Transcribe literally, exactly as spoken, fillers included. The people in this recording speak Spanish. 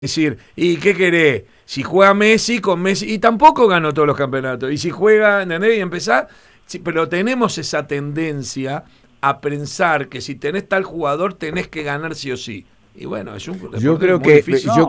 Es decir, ¿y qué querés? Si juega Messi, con Messi, y tampoco ganó todos los campeonatos. Y si juega, ¿entendés? Y empezar, sí, pero tenemos esa tendencia a pensar que si tenés tal jugador tenés que ganar sí o sí. Y bueno, es un Yo deporte creo muy que difícil. yo